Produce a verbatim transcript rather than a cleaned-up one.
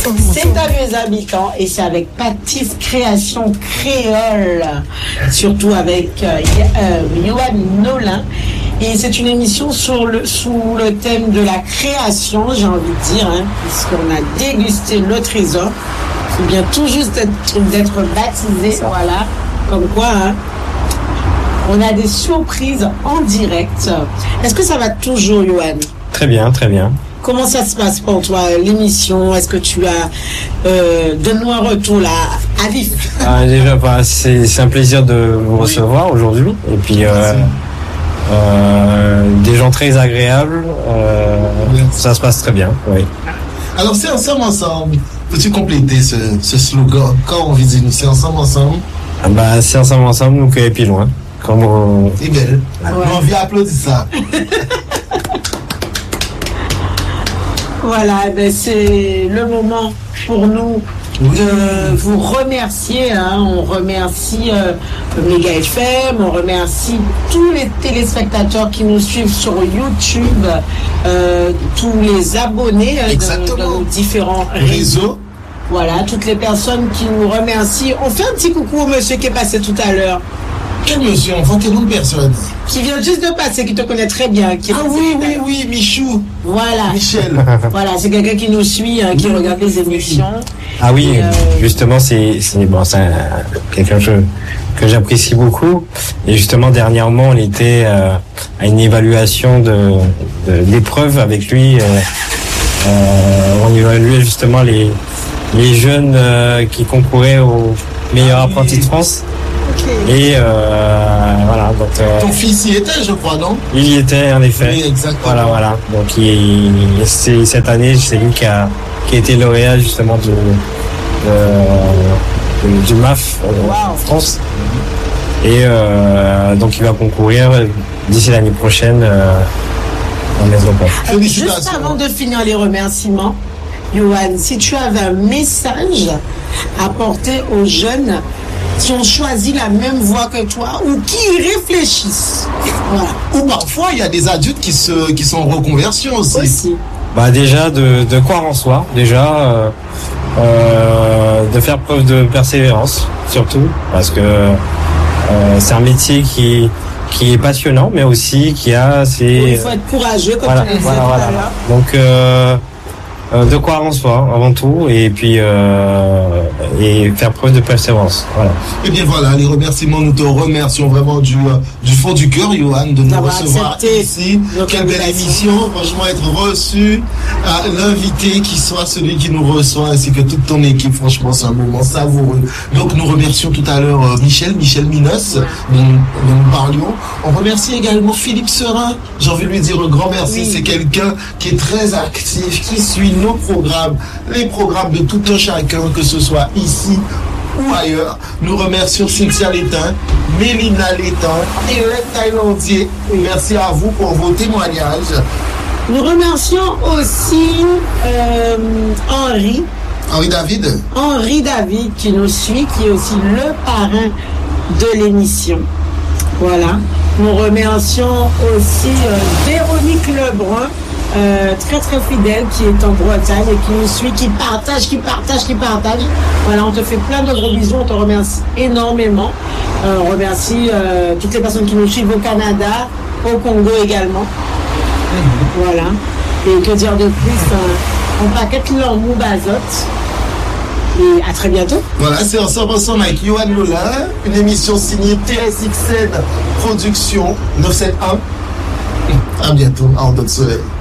C'est à Vieux Habitants et c'est avec Patisse Création Créole, surtout avec euh, euh, Yohan Nolin. Et c'est une émission sur le, sous le thème de la création, j'ai envie de dire, hein, puisqu'on a dégusté le trésor, qui vient tout juste d'être, d'être baptisé, voilà, comme quoi, hein, on a des surprises en direct. Est-ce que ça va toujours, Yohan? Très bien, très bien. Comment ça se passe pour toi, l'émission? Est-ce que tu as... Euh, donne-nous un retour, là, à vif. Ah, déjà, bah, c'est, c'est un plaisir de vous recevoir aujourd'hui. Et puis, euh, euh, des gens très agréables. Euh, ça se passe très bien, oui. Alors, c'est ensemble, ensemble. Peux-tu compléter ce, ce slogan? Quand on dit nous, c'est ensemble, ensemble? Ah bah, c'est ensemble, ensemble, nous et puis loin. Comme on... C'est belle. Ouais. On vient applaudir ça. Voilà, ben c'est le moment pour nous oui. de vous remercier. Hein. On remercie euh, Méga F M, on remercie tous les téléspectateurs qui nous suivent sur YouTube, euh, tous les abonnés euh, de, de nos différents réseaux. Réseau. Voilà, toutes les personnes qui nous remercient. On fait un petit coucou au monsieur qui est passé tout à l'heure. Quel monsieur? Enfin, quelle autre personne? Qui vient juste de passer, qui te connaît très bien. Qui ah oui, oui, oui, Michou. Voilà. Michel. Voilà, c'est quelqu'un qui nous suit, hein, qui oui, regarde les émissions. Ah oui, et, euh... justement, c'est, c'est, bon, c'est un, quelqu'un que, que j'apprécie beaucoup. Et justement, dernièrement, on était euh, à une évaluation de, de, d'épreuves avec lui. Euh, euh, on évaluait justement les, les jeunes euh, qui concouraient au meilleur ah, apprenti oui. de France. Et euh, voilà. Donc, euh, ton fils y était, je crois, non? Il y était, en effet. Oui, exactement. Voilà, voilà. Donc, il, c'est, cette année, c'est lui qui a, qui a été lauréat justement du, de, de, du M A F wow. en France. Et euh, donc, il va concourir d'ici l'année prochaine euh, en métropole. Juste avant de finir les remerciements, Yohan, si tu avais un message à porter aux jeunes qui ont choisi la même voie que toi ou qui y réfléchissent. Voilà. Ou parfois, il y a des adultes qui, se, qui sont en reconversion aussi. aussi. Bah déjà, de, de croire en soi, déjà, euh, euh, de faire preuve de persévérance, surtout, parce que euh, c'est un métier qui, qui est passionnant, mais aussi qui a ses... Il faut être courageux, comme voilà, tu le voilà, disais voilà. tout à l'heure. Donc... Euh, Euh, de croire en soi avant tout et puis euh, et faire preuve de persévérance. Voilà. Et bien voilà, les remerciements, nous te remercions vraiment du, euh, du fond du cœur, Yohan, de nous recevoir ici. Quelle belle émission, franchement, être reçu, euh, l'invité qui soit celui qui nous reçoit ainsi que toute ton équipe, franchement, c'est un moment savoureux. Donc nous remercions tout à l'heure euh, Michel, Michel Minos, ouais. dont, dont nous parlions. On remercie également Philippe Serin, j'ai envie de lui dire un grand merci, oui. C'est quelqu'un qui est très actif, qui suit nos programmes, les programmes de tout un chacun, que ce soit ici ou ailleurs. Nous remercions Cynthia Létain, Mélina Létain et le Thaïlandier. Merci à vous pour vos témoignages. Nous remercions aussi euh, Henri. Henri David. Henri David qui nous suit, qui est aussi le parrain de l'émission. Voilà. Nous remercions aussi euh, Véronique Lebrun. Euh, très très fidèle, qui est en Bretagne et qui nous suit, qui partage, qui partage, qui partage. Voilà, on te fait plein de gros bisous, on te remercie énormément. Euh, on remercie euh, toutes les personnes qui nous suivent au Canada, au Congo également. Mm-hmm. Voilà. Et que dire de plus, euh, on paquette l'emmou bazote. Et à très bientôt. Voilà, c'est ensemble ensemble avec Yohan Nolin, une émission signée T S X N Production neuf cent soixante-un. À bientôt, à Ordre de Soleil.